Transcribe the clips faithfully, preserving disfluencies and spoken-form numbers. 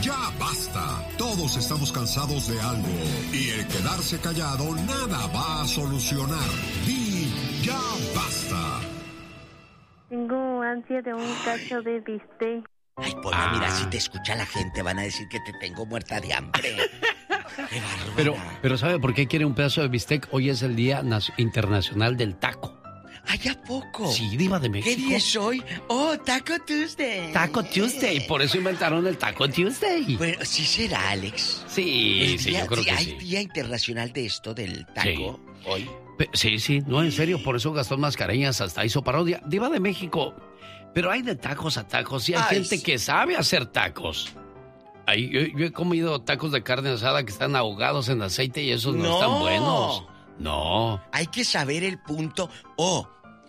Ya basta. Todos estamos cansados de algo. Y el quedarse callado nada va a solucionar. Di ya basta. Tengo ansia de un cacho de bistec. Ay, Pola, ah. mira, si te escucha la gente van a decir que te tengo muerta de hambre. Qué bárbara. Pero, pero ¿sabe por qué quiere un pedazo de bistec? Hoy es el Día Internacional del Taco. ¿Ay, a poco? Sí, Diva de México. ¿Qué día es hoy? Oh, Taco Tuesday. Taco Tuesday, por eso inventaron el Taco Tuesday. Bueno, sí será, Alex. Sí, sí, día, yo creo sí, que hay sí. Día Internacional de esto, del taco, sí. hoy. Pe- sí, sí, no, en serio, por eso Gastón Mascareñas hasta hizo parodia. Diva de México, pero hay de tacos a tacos y hay Ay, gente sí. que sabe hacer tacos. Ay, yo, yo he comido tacos de carne asada que están ahogados en aceite y esos no, no están buenos. No. Hay que saber el punto. O oh,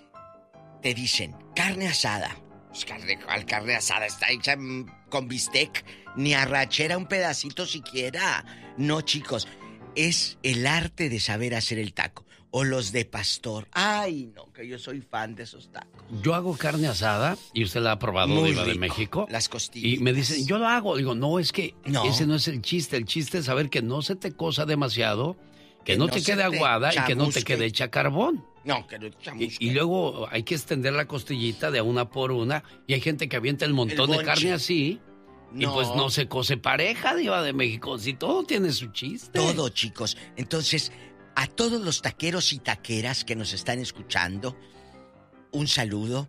te dicen, carne asada. Pues carne, ¿cuál carne asada? Está hecha con bistec. Ni arrachera un pedacito siquiera. No, chicos. Es el arte de saber hacer el taco. O los de pastor. Ay, no, que yo soy fan de esos tacos. Yo hago carne asada y usted la ha probado, Muy Diva rico. de México. Las costillas. Y me dicen, yo lo hago. Digo, no, es que no. ese no es el chiste. El chiste es saber que no se te cosa demasiado, que, que no, no te quede aguada te y que no te quede hecha carbón. No, que no te chamusque. Y, y luego hay que extender la costillita de una por una. Y hay gente que avienta el montón el de carne así. No. Y pues no se cose pareja, Diva de México. Si todo tiene su chiste. Todo, chicos. Entonces, a todos los taqueros y taqueras que nos están escuchando, un saludo.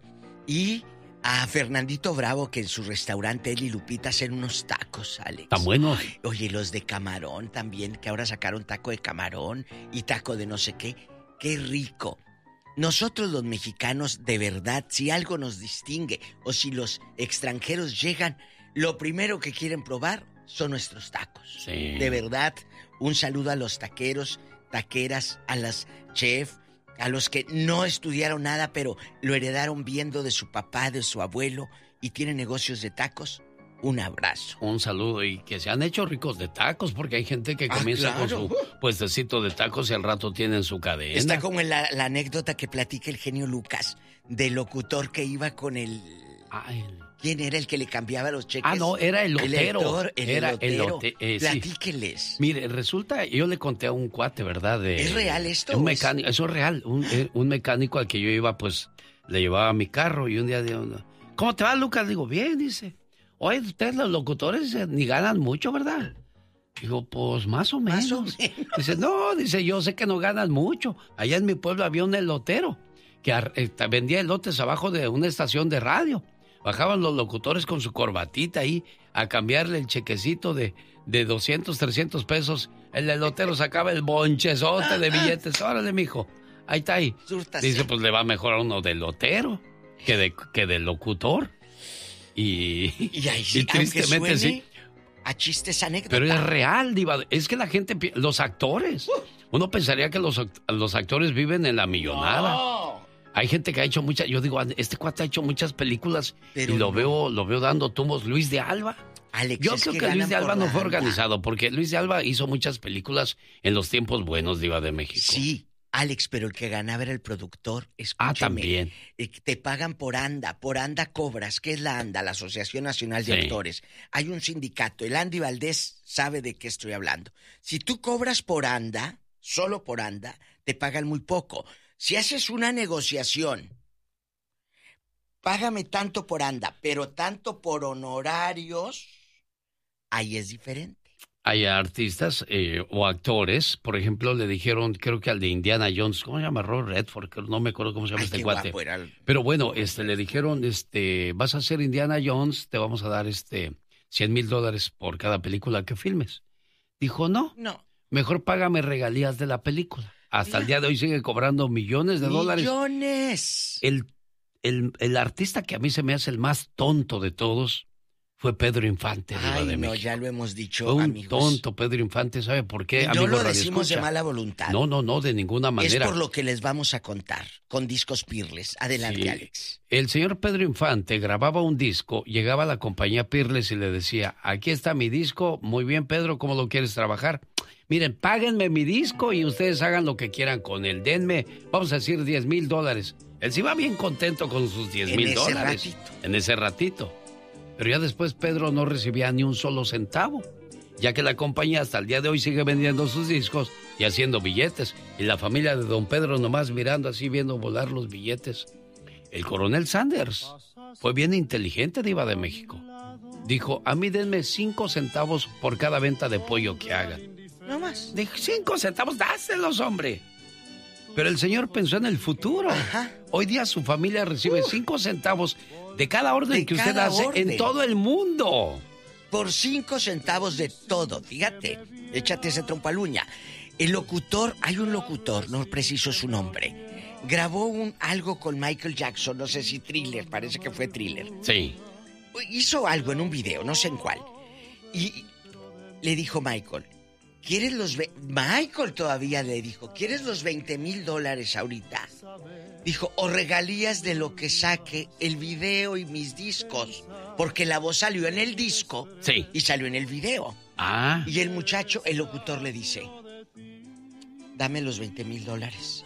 Y a Fernandito Bravo, que en su restaurante él y Lupita hacen unos tacos, Alex. Tan buenos. Ay, oye, los de camarón también, que ahora sacaron taco de camarón y taco de no sé qué. ¡Qué rico! Nosotros los mexicanos, de verdad, si algo nos distingue o si los extranjeros llegan, lo primero que quieren probar son nuestros tacos. Sí. De verdad, un saludo a los taqueros, taqueras, a las chefs, a los que no estudiaron nada, pero lo heredaron viendo de su papá, de su abuelo, y tienen negocios de tacos. Un abrazo. Un saludo y que se han hecho ricos de tacos, porque hay gente que comienza ah, claro. con su puestecito de tacos y al rato tienen su cadena. Está como en la, la anécdota que platica el genio Lucas, del locutor que iba con el... Ah, el... ¿Quién era el que le cambiaba los cheques? Ah, no, era el lotero. El, lector, el era elotero. el lote, eh, Platíqueles. Sí. Mire, resulta, yo le conté a un cuate, ¿verdad? De, ¿Es real esto? Un mecánico, eso es real. Un, un mecánico al que yo iba, pues, le llevaba mi carro y un día dijo, ¿cómo te va, Lucas? Digo, bien, dice. Oye, ustedes los locutores ni ganan mucho, ¿verdad? Digo, pues más o menos. Más o menos. Dice, no, dice, yo sé que no ganan mucho. Allá en mi pueblo había un elotero que eh, vendía elotes abajo de una estación de radio. Bajaban los locutores con su corbatita ahí a cambiarle el chequecito de, de doscientos, trescientos pesos. El elotero sacaba el bonchezote de billetes. Órale, mijo, ahí está ahí. Dice, pues le va mejor a uno de elotero que de, que de locutor. Y, y, ahí sí, y tristemente sí. A chistes anécdotas. Pero es real, Diva. Es que la gente, los actores, uno pensaría que los, los actores viven en la millonada. No. Hay gente que ha hecho muchas, yo digo, este cuate ha hecho muchas películas. Pero y lo no. veo, lo veo dando tumbos. Luis de Alba. Alex, yo creo que, que Luis de Alba no fue organizado, porque Luis de Alba hizo muchas películas en los tiempos buenos, Diva de México. Sí. Alex, pero el que ganaba era el productor. Escúchame. Ah, también. Te pagan por ANDA. Por ANDA cobras. ¿Qué es la ANDA? La Asociación Nacional de sí. Autores. Hay un sindicato. El Andy Valdés sabe de qué estoy hablando. Si tú cobras por ANDA, solo por ANDA, te pagan muy poco. Si haces una negociación, págame tanto por ANDA, pero tanto por honorarios, ahí es diferente. Hay artistas eh, o actores, por ejemplo, le dijeron, creo que al de Indiana Jones, ¿cómo se llama? Robert Redford, no me acuerdo cómo se llama Ay, este cuate. El... Pero bueno, este, le dijeron, este, vas a ser Indiana Jones, te vamos a dar este cien mil dólares por cada película que filmes. Dijo, no, no, mejor págame regalías de la película. Hasta el día de hoy sigue cobrando millones de dólares. ¡Millones! El, el, el artista que a mí se me hace el más tonto de todos fue Pedro Infante. Ay, de no, México. Ya lo hemos dicho, fue un amigos. tonto Pedro Infante, ¿sabe por qué? No lo decimos de mala voluntad. No, no, no, de ninguna manera. Es por lo que les vamos a contar, con discos Pirles. Adelante, sí. Alex. El señor Pedro Infante grababa un disco, llegaba a la compañía Pirles y le decía, aquí está mi disco, muy bien, Pedro, ¿cómo lo quieres trabajar? Miren, páguenme mi disco y ustedes hagan lo que quieran con él. Denme, vamos a decir, diez mil dólares. Él se iba bien contento con sus diez mil dólares. Ratito. En ese ratito. Pero ya después Pedro no recibía ni un solo centavo, ya que la compañía hasta el día de hoy sigue vendiendo sus discos y haciendo billetes. Y la familia de don Pedro nomás mirando así, viendo volar los billetes. El coronel Sanders fue bien inteligente, diva de México. Dijo, a mí denme cinco centavos por cada venta de pollo que hagan. No más. Dijo, cinco centavos, dáselos, hombre. Pero el señor pensó en el futuro. Ajá. Hoy día su familia recibe Uf. cinco centavos de cada orden de que cada usted hace orden. en todo el mundo. Por cinco centavos de todo, fíjate, échate ese trompaluña. El locutor, hay un locutor, no preciso su nombre, grabó un algo con Michael Jackson, no sé si Thriller, parece que fue Thriller. Sí. Hizo algo en un video, no sé en cuál. Y le dijo Michael, ¿quieres los... Ve-? Michael todavía le dijo, ¿quieres los veinte mil dólares ahorita? Dijo, o regalías de lo que saque el video y mis discos. Porque la voz salió en el disco sí. y salió en el video. Ah. Y el muchacho, el locutor le dice, dame los veinte mil dólares.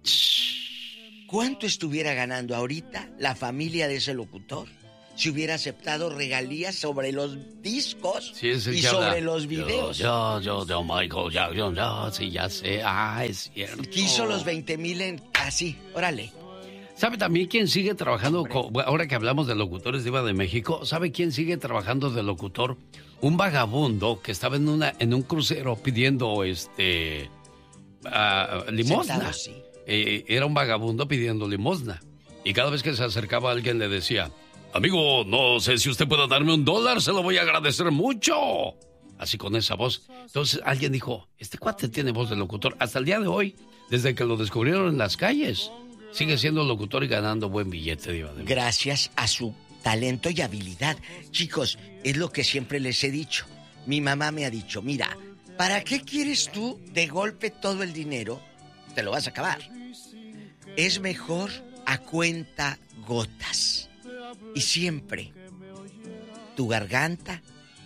¿Cuánto estuviera ganando ahorita la familia de ese locutor si hubiera aceptado regalías sobre los discos sí, es el y que sobre habla. los videos? Yo, yo, yo, Michael Jackson, yo, sí, ya sé. Ah, es cierto. Quiso los veinte mil en... Así, órale. ¿Sabe también quién sigue trabajando? Con, ahora que hablamos de locutores de Diva de México, ¿sabe quién sigue trabajando de locutor? Un vagabundo que estaba en una en un crucero pidiendo este uh, limosna. Sentado, sí. eh, era un vagabundo pidiendo limosna. Y cada vez que se acercaba a alguien le decía, amigo, no sé si usted puede darme un dólar, se lo voy a agradecer mucho. Así con esa voz. Entonces alguien dijo, este cuate tiene voz de locutor. Hasta el día de hoy, desde que lo descubrieron en las calles, sigue siendo locutor y ganando buen billete, Diva de México. Gracias a su talento y habilidad. Chicos, es lo que siempre les he dicho. Mi mamá me ha dicho, mira, ¿para qué quieres tú de golpe todo el dinero? Te lo vas a acabar. Es mejor a cuenta gotas. Y siempre tu garganta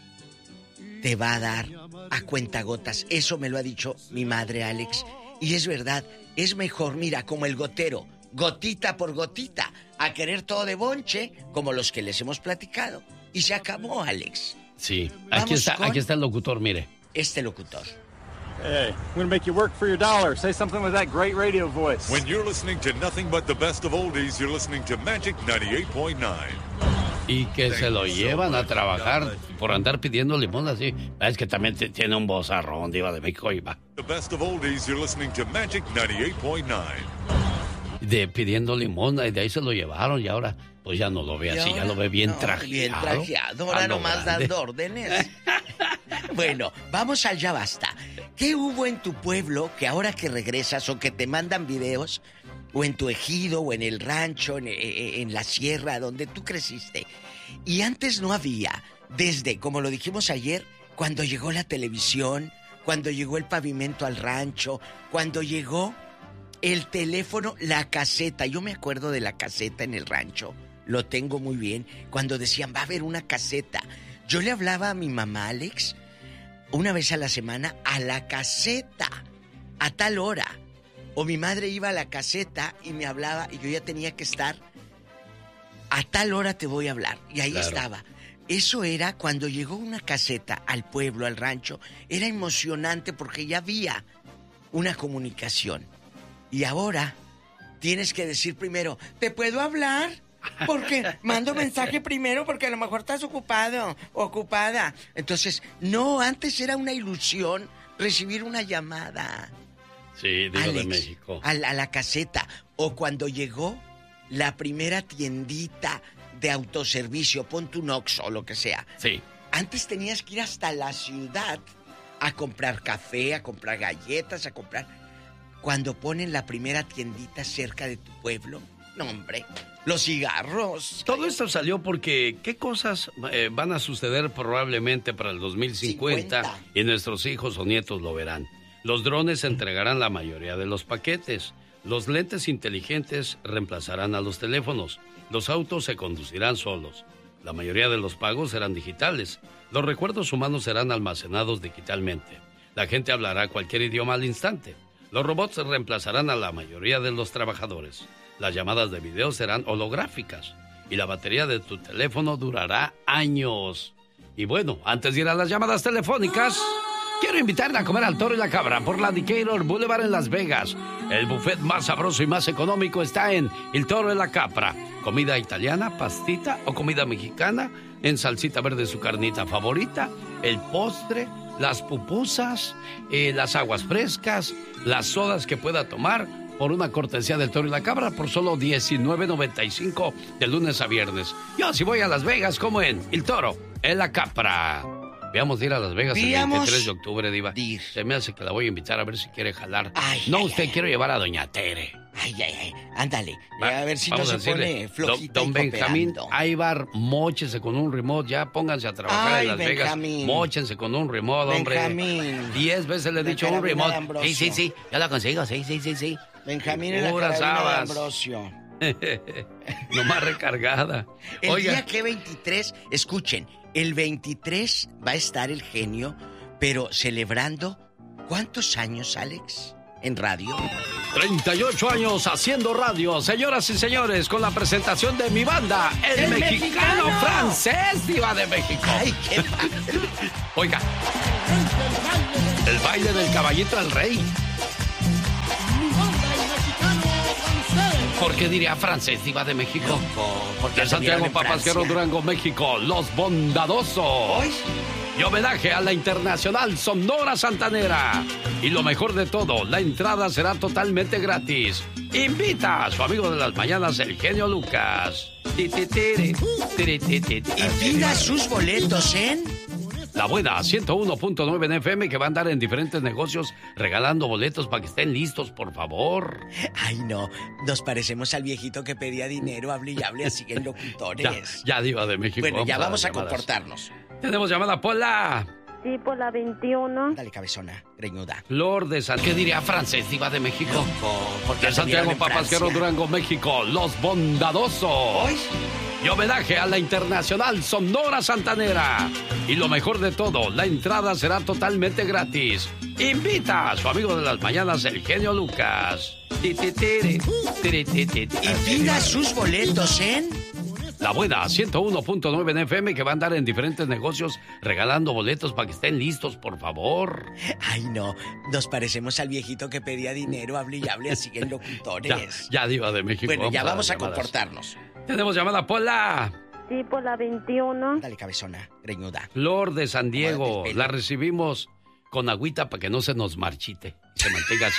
te va a dar a cuenta gotas. Eso me lo ha dicho mi madre, Alex. Y es verdad, es mejor, mira, como el gotero, gotita por gotita, a querer todo de bonche, como los que les hemos platicado. Y se acabó, Alex. Sí, aquí está, con... aquí está el locutor, mire. Este locutor. Hey, I'm gonna make you work for your dollar. Say something with that great radio voice. When you're listening to nothing but the best of oldies, you're listening to Magic ninety-eight point nine. Y que se lo llevan a trabajar por andar pidiendo limón así. Es que también tiene un vozarrón, Diva de México, y va. The best of oldies, you're listening to Magic ninety-eight point nine. De pidiendo limón, y de ahí se lo llevaron y ahora pues ya no lo ve así, ya lo ve bien no, trajeado. Bien trajeado, ahora nomás dando órdenes. Bueno, vamos al ya basta. ¿Qué hubo en tu pueblo que ahora que regresas o que te mandan videos, o en tu ejido, o en el rancho, en, en la sierra, donde tú creciste, y antes no había, desde, como lo dijimos ayer, cuando llegó la televisión, cuando llegó el pavimento al rancho, cuando llegó el teléfono, la caseta? Yo me acuerdo de la caseta en el rancho, lo tengo muy bien, cuando decían, va a haber una caseta. Yo le hablaba a mi mamá, Alex, una vez a la semana, a la caseta, a tal hora. O mi madre iba a la caseta y me hablaba y yo ya tenía que estar, a tal hora te voy a hablar. Y ahí claro. estaba. Eso era cuando llegó una caseta al pueblo, al rancho, era emocionante porque ya había una comunicación. Y ahora tienes que decir primero, ¿te puedo hablar? Porque mando mensaje primero porque a lo mejor estás ocupado, ocupada. Entonces, no, antes era una ilusión recibir una llamada. Sí, Diva Alex, de México. A la, a la caseta. O cuando llegó la primera tiendita de autoservicio, ponte un Oxxo o lo que sea. Sí. Antes tenías que ir hasta la ciudad a comprar café, a comprar galletas, a comprar... Cuando ponen la primera tiendita cerca de tu pueblo, no, hombre, los cigarros. Todo esto salió porque ¿qué cosas eh, van a suceder probablemente para el dos mil cincuenta? cincuenta. Y nuestros hijos o nietos lo verán? Los drones entregarán la mayoría de los paquetes. Los lentes inteligentes reemplazarán a los teléfonos. Los autos se conducirán solos. La mayoría de los pagos serán digitales. Los recuerdos humanos serán almacenados digitalmente. La gente hablará cualquier idioma al instante. Los robots reemplazarán a la mayoría de los trabajadores. Las llamadas de video serán holográficas. y la batería de tu teléfono durará años. Y bueno, antes de ir a las llamadas telefónicas, quiero invitarle a comer al Toro y la Cabra por la Decatur Boulevard en Las Vegas. El buffet más sabroso y más económico está en El Toro y la Cabra. Comida italiana, pastita o comida mexicana en salsita verde, su carnita favorita, el postre, las pupusas, eh, las aguas frescas, las sodas que pueda tomar por una cortesía del Toro y la Cabra por solo diecinueve noventa y cinco de lunes a viernes. Yo si voy a Las Vegas como en El Toro y la Cabra. Veamos de ir a Las Vegas el veintitrés de octubre, Diva. Dir. Se me hace que la voy a invitar a ver si quiere jalar. Ay, no, ay, usted ay, quiero ay. llevar a doña Tere. Ay, ay, ay, ándale. Va, a ver si no se pone flojita. Don, don Benjamín Aybar, móchese con un remote. Ya pónganse a trabajar ay, en Las Benjamín. Vegas. Móchense con un remote, hombre. Benjamín. Diez veces le he dicho un remote. Sí, sí, sí. Ya lo consigo. Sí, sí, sí, sí. Benjamín en la carabina de Ambrosio. Nomás recargada. El Oiga. día que veintitrés, escuchen, el veintitrés va a estar el genio, pero celebrando, ¿cuántos años, Alex, en radio? treinta y ocho años haciendo radio, señoras y señores, con la presentación de mi banda, El, el Mexicano, Mexicano Francés, Diva de México. Ay, qué padre. Oiga, el baile del caballito del rey. ¿Por qué diría Francés, Diva de México? Porque de Santiago Papasquero, Durango, México, Los Bondadosos. Y homenaje a la internacional Sonora Santanera. Y lo mejor de todo, la entrada será totalmente gratis. Invita a su amigo de las mañanas, el genio Lucas. Y pida sus boletos en... La Buena, ciento uno punto nueve en F M, que va a andar en diferentes negocios regalando boletos para que estén listos, por favor. Ay, no, nos parecemos al viejito que pedía dinero, hable y hable, así en locutores. Ya, ya, Diva de México. Bueno, ya vamos a, a comportarnos. Tenemos llamada, Pola. Sí, por la veintiuno. Dale, cabezona, greñuda. Flor de San... ¿Qué diría Francés, Diva de México? No, porque de Santiago Papasquero, Durango, México, Los Bondadosos. ¿Hoy? Y homenaje a la internacional Sonora Santanera. Y lo mejor de todo, la entrada será totalmente gratis. Invita a su amigo de las mañanas, el genio Lucas. Y pida sus boletos en... La Buena, ciento uno punto nueve en F M, que va a andar en diferentes negocios regalando boletos para que estén listos, por favor. Ay, no, nos parecemos al viejito que pedía dinero, hable y hable, así en locutores. Ya, ya, Diva de México. Bueno, vamos ya vamos a, a comportarnos. Tenemos llamada, Pola. Sí, por la veintiuno. Dale, cabezona, greñuda. Flor de San Diego, la recibimos con agüita para que no se nos marchite, se mantenga así